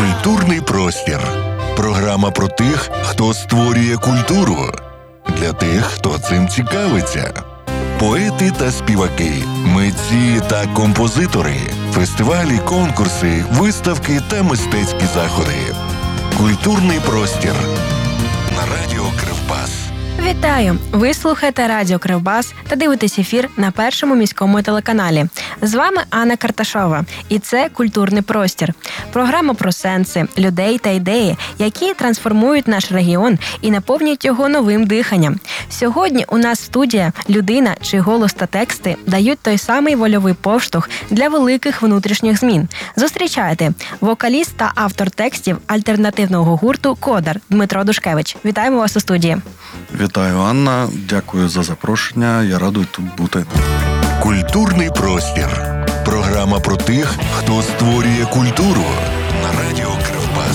Культурний простір. Програма про тих, хто створює культуру. Для тих, хто цим цікавиться. Поети та співаки, митці та композитори, фестивалі, конкурси, виставки та мистецькі заходи. Культурний простір. На радіо Кривбас. Вітаю! Ви слухаєте Радіо Кривбас та дивитесь ефір на Першому міському телеканалі. З вами Анна Карташова. І це «Культурний простір». Програма про сенси, людей та ідеї, які трансформують наш регіон і наповнюють його новим диханням. Сьогодні у нас студія людина, чий голос та тексти дають той самий вольовий поштовх для великих внутрішніх змін. Зустрічайте! Вокаліст та автор текстів альтернативного гурту «Кодар» Дмитро Душкевич. Вітаємо вас у студії. Вітаю, Анна. Дякую за запрошення. Я радий тут бути. Культурний простір. Програма про тих, хто створює культуру. На радіо Кривбас.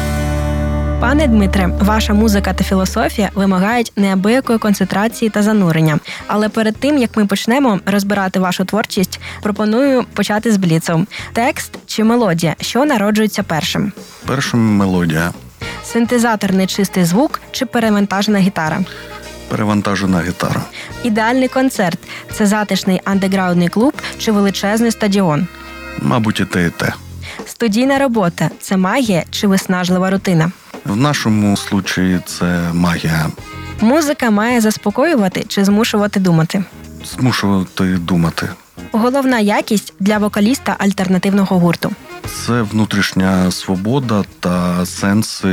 Пане Дмитре, ваша музика та філософія вимагають неабиякої концентрації та занурення. Але перед тим, як ми почнемо розбирати вашу творчість, пропоную почати з бліцу. Текст чи мелодія? Що народжується першим? Першим мелодія. Синтезаторний чистий звук чи перевантажена гітара? Перевантажена гітара. Ідеальний концерт – це затишний андеграундний клуб чи величезний стадіон? Мабуть, і те, і те. Студійна робота – це магія чи виснажлива рутина? В нашому случаї це магія. Музика має заспокоювати чи змушувати думати? Змушувати думати. Головна якість для вокаліста альтернативного гурту? Це внутрішня свобода та сенси,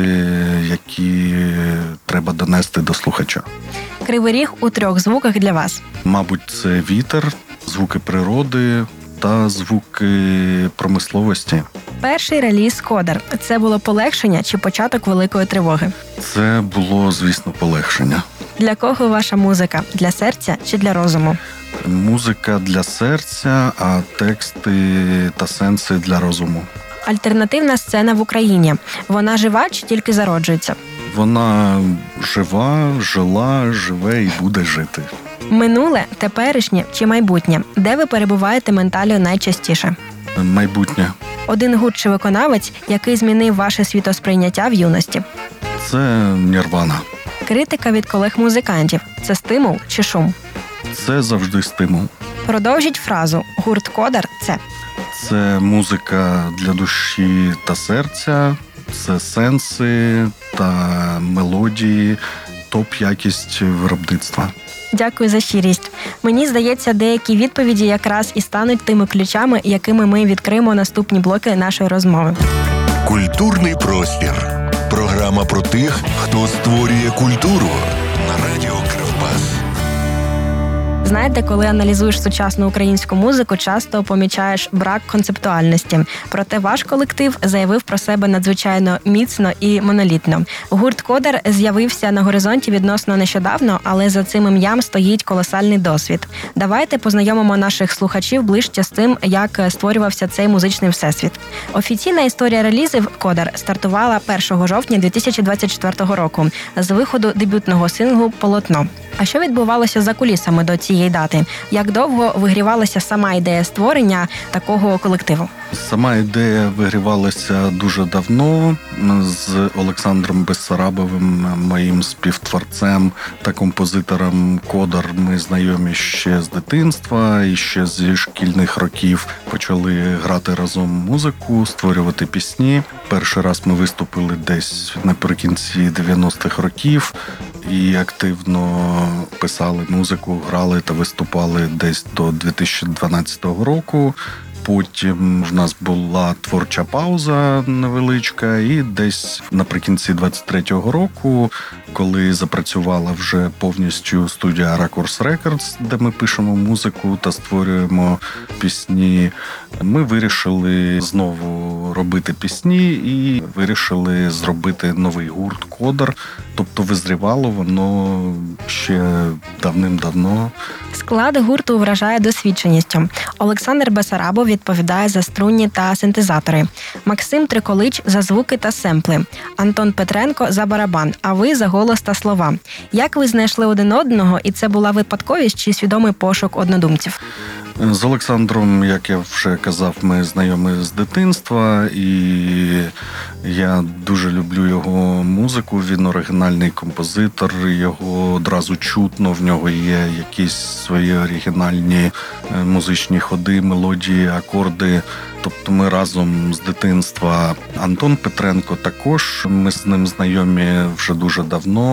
які треба донести до слухача. Кривий Ріг у 3 звуках для вас. Мабуть, це вітер, звуки природи та звуки промисловості. Перший реліз «Кодар» – це було полегшення чи початок великої тривоги? Це було, звісно, полегшення. Для кого ваша музика? Для серця чи для розуму? Музика для серця, а тексти та сенси для розуму. Альтернативна сцена в Україні. Вона жива чи тільки зароджується? Вона жива, жила, живе і буде жити. Минуле, теперішнє чи майбутнє? Де ви перебуваєте ментально найчастіше? Майбутнє. Один гурт чи виконавець, який змінив ваше світосприйняття в юності? Це Нірвана. Критика від колег-музикантів – це стимул чи шум? Це завжди стимул. Продовжіть фразу «Гурт Кодар» – це? Це музика для душі та серця, це сенси та мелодії, топ-якість виробництва. Дякую за щирість. Мені здається, деякі відповіді якраз і стануть тими ключами, якими ми відкриємо наступні блоки нашої розмови. Культурний простір. Програма про тих, хто створює культуру. На радіо Кривбас. Знаєте, коли аналізуєш сучасну українську музику, часто помічаєш брак концептуальності. Проте ваш колектив заявив про себе надзвичайно міцно і монолітно. Гурт «Кодар» з'явився на горизонті відносно нещодавно, але за цим ім'ям стоїть колосальний досвід. Давайте познайомимо наших слухачів ближче з тим, як створювався цей музичний всесвіт. Офіційна історія релізів «Кодар» стартувала 1 жовтня 2024 року з виходу дебютного синглу «Полотно». А що відбувалося за кулісами до цієї дати? Як довго вигрівалася сама ідея створення такого колективу? Сама ідея вигрівалася дуже давно з Олександром Бессарабовим, моїм співтворцем та композитором «Кодар». Ми знайомі ще з дитинства і ще зі шкільних років почали грати разом музику, створювати пісні. Перший раз ми виступили десь наприкінці 90-х років і активно писали музику, грали та виступали десь до 2012 року. Потім в нас була творча пауза невеличка, і десь наприкінці 23-го року, коли запрацювала вже повністю студія Ракурс Рекордс, де ми пишемо музику та створюємо пісні, ми вирішили знову робити пісні і вирішили зробити новий гурт «Кодар». Тобто визрівало воно ще давним-давно. Склад гурту вражає досвідченістю. Олександр Бессарабов відповідає за струнні та синтезатори. Максим Триколич за звуки та семпли. Антон Петренко за барабан, а ви за голос та слова. Як ви знайшли один одного, і це була випадковість чи свідомий пошук однодумців? З Олександром, як я вже казав, ми знайомі з дитинства, і Я дуже люблю його музику, він оригінальний композитор, його одразу чутно, в нього є якісь свої оригінальні музичні ходи, мелодії, акорди. Тобто ми разом з дитинства. Антон Петренко також, ми з ним знайомі вже дуже давно.